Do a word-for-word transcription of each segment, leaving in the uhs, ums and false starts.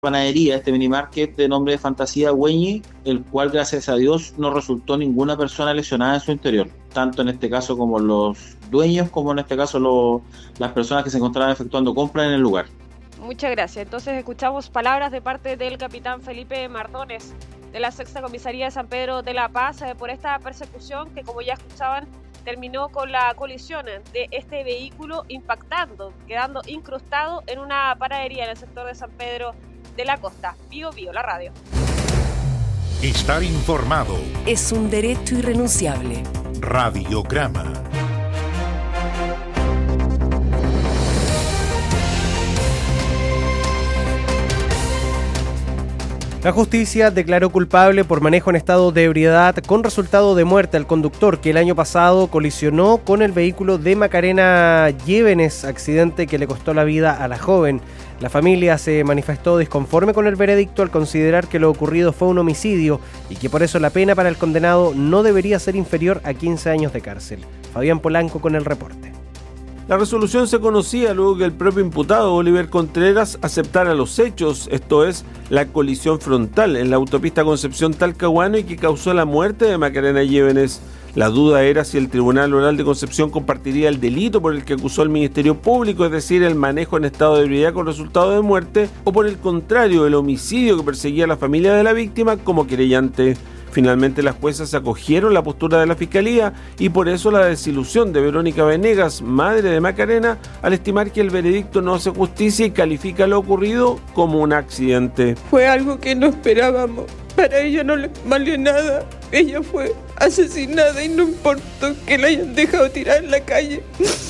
panadería, este mini market de nombre de Fantasía Güeñi, el cual gracias a Dios no resultó ninguna persona lesionada en su interior, tanto en este caso como los dueños, como en este caso los, las personas que se encontraban efectuando compras en el lugar. Muchas gracias. Entonces escuchamos palabras de parte del capitán Felipe Mardones de la Sexta Comisaría de San Pedro de la Paz eh, por esta persecución que, como ya escuchaban, terminó con la colisión de este vehículo impactando, quedando incrustado en una panadería en el sector de San Pedro de la Costa. Bío Bío, la radio. Estar informado es un derecho irrenunciable. Radiograma. La justicia declaró culpable por manejo en estado de ebriedad con resultado de muerte al conductor que el año pasado colisionó con el vehículo de Macarena Llévenes, accidente que le costó la vida a la joven. La familia se manifestó disconforme con el veredicto al considerar que lo ocurrido fue un homicidio y que por eso la pena para el condenado no debería ser inferior a quince años de cárcel. Fabián Polanco con el reporte. La resolución se conocía luego que el propio imputado Oliver Contreras aceptara los hechos, esto es, la colisión frontal en la autopista Concepción-Talcahuano y que causó la muerte de Macarena Llévenes. La duda era si el Tribunal Oral de Concepción compartiría el delito por el que acusó el Ministerio Público, es decir, el manejo en estado de ebriedad con resultado de muerte, o por el contrario, el homicidio que perseguía a la familia de la víctima como querellante. Finalmente las juezas acogieron la postura de la Fiscalía y por eso la desilusión de Verónica Venegas, madre de Macarena, al estimar que el veredicto no hace justicia y califica lo ocurrido como un accidente. Fue algo que no esperábamos. Para ella no le valió nada. Ella fue asesinada y no importó que la hayan dejado tirada en la calle.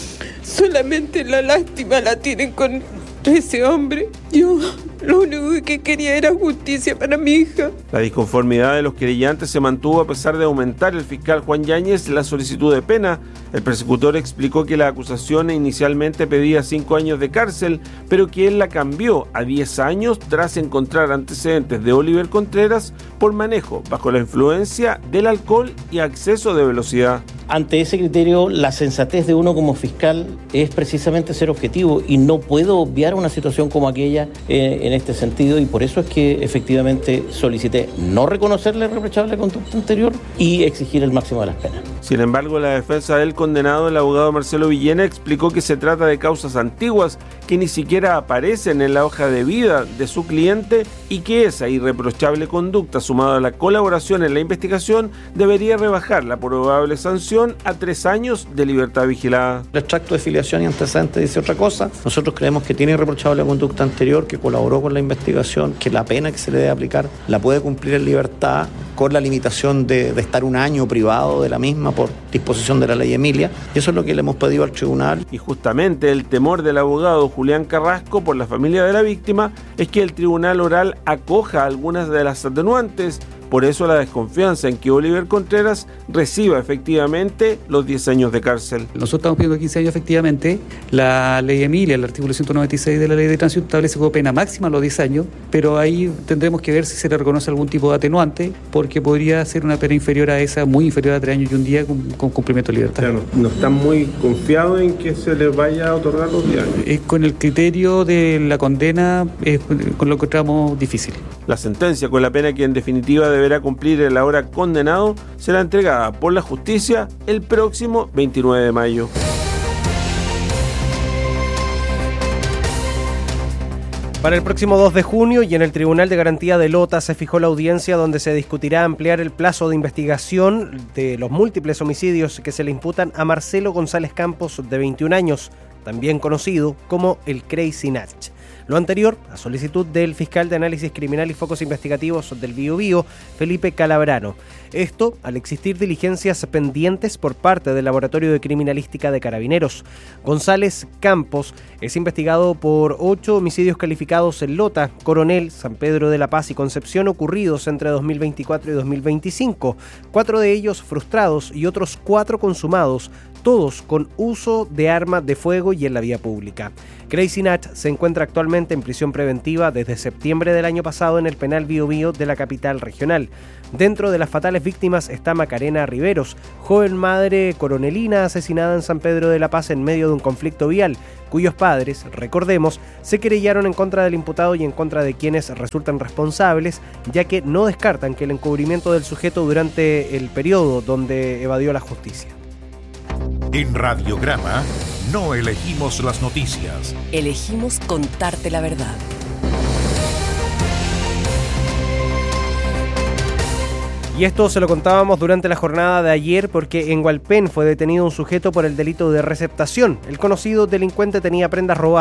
Solamente la lástima la tienen con ese hombre. Yo lo único que quería era justicia para mi hija. La disconformidad de los querellantes se mantuvo a pesar de aumentar el fiscal Juan Yáñez la solicitud de pena. El persecutor explicó que la acusación inicialmente pedía cinco años de cárcel, pero que él la cambió a diez años tras encontrar antecedentes de Oliver Contreras por manejo bajo la influencia del alcohol y exceso de velocidad. Ante ese criterio, la sensatez de uno como fiscal es precisamente ser objetivo y no puedo obviar una situación como aquella eh, en este sentido, y por eso es que efectivamente solicité no reconocerle reprochable conducta anterior y exigir el máximo de las penas. Sin embargo, la defensa del condenado, el abogado Marcelo Villena, explicó que se trata de causas antiguas que ni siquiera aparecen en la hoja de vida de su cliente y que esa irreprochable conducta, sumada a la colaboración en la investigación, debería rebajar la probable sanción a tres años de libertad vigilada. El extracto de filiación y antecedentes dice otra cosa. Nosotros creemos que tiene irreprochable conducta anterior, que colaboró con la investigación, que la pena que se le debe aplicar la puede cumplir en libertad con la limitación de, de estar un año privado de la misma por disposición de la ley Emilia. Y eso es lo que le hemos pedido al tribunal. Y justamente el temor del abogado Julián Carrasco por la familia de la víctima es que el tribunal oral acoja algunas de las atenuantes. Por eso la desconfianza en que Oliver Contreras reciba efectivamente los diez años de cárcel. Nosotros estamos pidiendo quince años efectivamente. La ley Emilia, el artículo ciento noventa y seis de la ley de tránsito establece como pena máxima los diez años, pero ahí tendremos que ver si se le reconoce algún tipo de atenuante, porque podría ser una pena inferior a esa, muy inferior a tres años y un día con, con cumplimiento de libertad. Claro, no están muy confiados en que se les vaya a otorgar los diez años. Es con el criterio de la condena, es con lo que encontramos difícil. La sentencia, con la pena que en definitiva deberá cumplir el ahora condenado, será entregada por la justicia el próximo veintinueve de mayo. Para el próximo dos de junio y en el Tribunal de Garantía de Lota se fijó la audiencia donde se discutirá ampliar el plazo de investigación de los múltiples homicidios que se le imputan a Marcelo González Campos, de veintiún años, también conocido como el Crazy Natch. Lo anterior a solicitud del fiscal de análisis criminal y focos investigativos del Bío Bío, Felipe Calabrano. Esto al existir diligencias pendientes por parte del Laboratorio de Criminalística de Carabineros. González Campos es investigado por ocho homicidios calificados en Lota, Coronel, San Pedro de la Paz y Concepción ocurridos entre dos mil veinticuatro y dos mil veinticinco, cuatro de ellos frustrados y otros cuatro consumados, todos con uso de arma de fuego y en la vía pública. Crazy Nat se encuentra actualmente en prisión preventiva desde septiembre del año pasado en el penal Bío Bío de la capital regional. Dentro de las fatales víctimas está Macarena Riveros, joven madre coronelina asesinada en San Pedro de la Paz en medio de un conflicto vial, cuyos padres, recordemos, se querellaron en contra del imputado y en contra de quienes resultan responsables, ya que no descartan que el encubrimiento del sujeto durante el periodo donde evadió la justicia. En Radiograma no elegimos las noticias. Elegimos contarte la verdad. Y esto se lo contábamos durante la jornada de ayer porque en Hualpén fue detenido un sujeto por el delito de receptación. El conocido delincuente tenía prendas robadas